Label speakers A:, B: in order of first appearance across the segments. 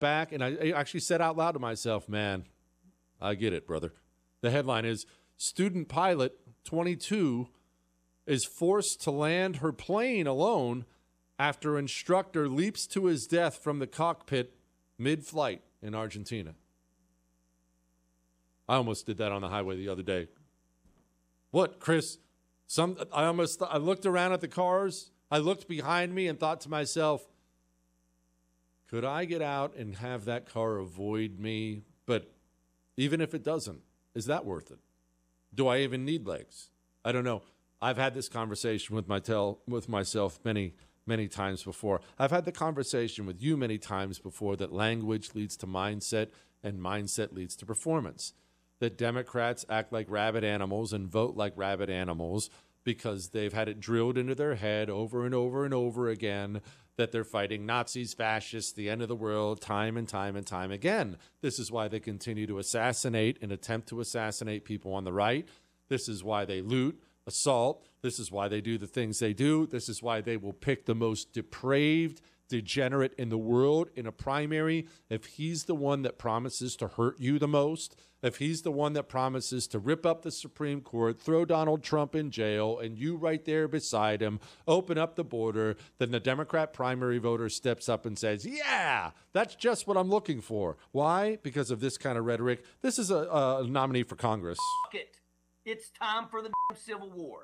A: back, and I actually said out loud to myself, man, I get it, brother. The headline is, student pilot 22 is forced to land her plane alone after instructor leaps to his death from the cockpit mid-flight in Argentina. I almost did that on the highway the other day. What, Chris? I looked around at the cars. I looked behind me and thought to myself, could I get out and have that car avoid me? But even if it doesn't, is that worth it? Do I even need legs? I don't know. I've had this conversation with myself many times before. I've had the conversation with you many times before that language leads to mindset and mindset leads to performance. That Democrats act like rabid animals and vote like rabid animals because they've had it drilled into their head over and over and over again that they're fighting Nazis, fascists, the end of the world, time and time and time again. This is why they continue to assassinate and attempt to assassinate people on the right. This is why they loot, assault. This is why they do the things they do. This is why they will pick the most depraved, degenerate in the world in a primary if he's the one that promises to hurt you the most, if he's the one that promises to rip up the Supreme Court, throw Donald Trump in jail, and you right there beside him, open up the border, then the Democrat primary voter steps up and says, yeah, that's just what I'm looking for. Why? Because of this kind of rhetoric. This is a nominee for Congress.
B: It's time for the Civil War.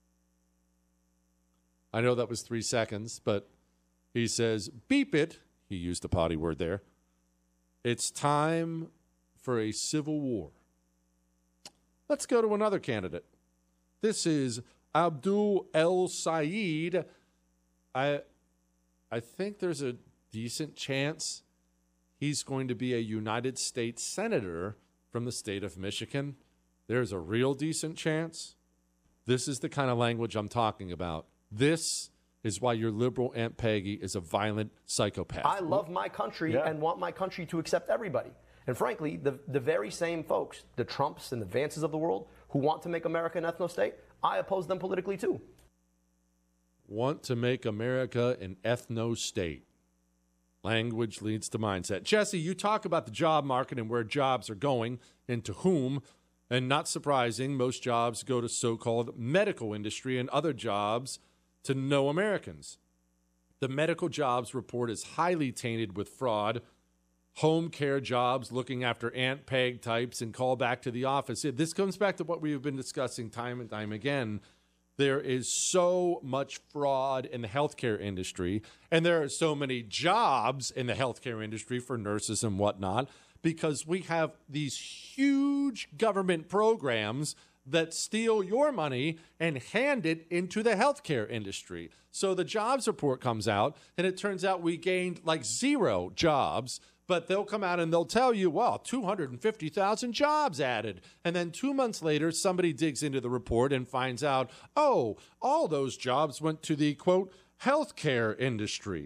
A: I know that was 3 seconds, but he says, beep it. He used the potty word there. It's time for a civil war. Let's go to another candidate. This is Abdul El Sayed. I think there's a decent chance he's going to be a United States Senator from the state of Michigan. There's a real decent chance. This is the kind of language I'm talking about. This is why your liberal Aunt Peggy is a violent psychopath.
C: I love my country and want my country to accept everybody. And frankly, the very same folks, the Trumps and the Vances of the world, who want to make America an ethno-state, I oppose them politically too.
A: Want to make America an ethno-state. Language leads to mindset. Jesse, you talk about the job market and where jobs are going and to whom. And not surprising, most jobs go to so-called medical industry and other jobs to no Americans. The medical jobs report is highly tainted with fraud. Home care jobs, looking after Aunt Peg types and call back to the office. This comes back to what we have been discussing time and time again. There is so much fraud in the healthcare industry, and there are so many jobs in the healthcare industry for nurses and whatnot, because we have these huge government programs that steal your money and hand it into the healthcare industry. So the jobs report comes out, and it turns out we gained like 0 jobs, but they'll come out and they'll tell you, well, 250,000 jobs added. And then 2 months later, somebody digs into the report and finds out, oh, all those jobs went to the, quote, healthcare industry.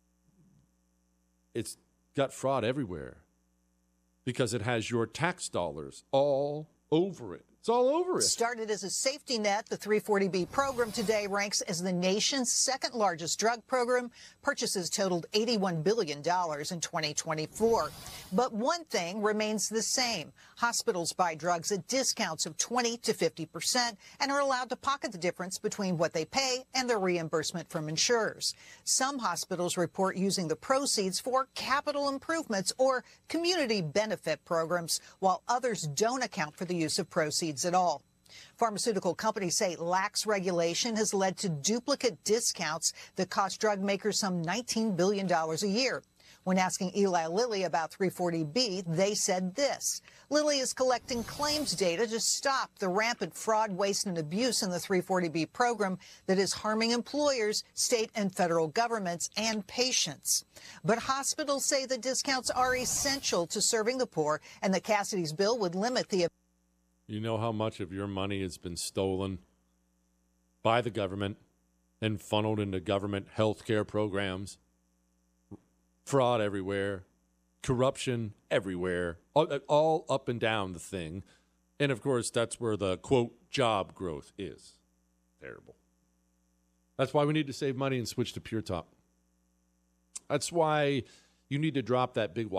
A: It's got fraud everywhere because it has your tax dollars all over it. It's all over it.
D: Started as a safety net, the 340B program today ranks as the nation's second largest drug program. Purchases totaled $81 billion in 2024. But one thing remains the same. Hospitals buy drugs at discounts of 20 to 50% and are allowed to pocket the difference between what they pay and the reimbursement from insurers. Some hospitals report using the proceeds for capital improvements or community benefit programs, while others don't account for the use of proceeds at all. Pharmaceutical companies say lax regulation has led to duplicate discounts that cost drug makers some $19 billion a year. When asking Eli Lilly about 340B, they said this. Lilly is collecting claims data to stop the rampant fraud, waste, and abuse in the 340B program that is harming employers, state and federal governments, and patients. But hospitals say the discounts are essential to serving the poor, and that Cassidy's bill would limit the...
A: You know how much of your money has been stolen by the government and funneled into government health care programs? Fraud everywhere, corruption everywhere, all up and down the thing. And, of course, that's where the, quote, job growth is. Terrible. That's why we need to save money and switch to Pure Talk. That's why You need to drop that big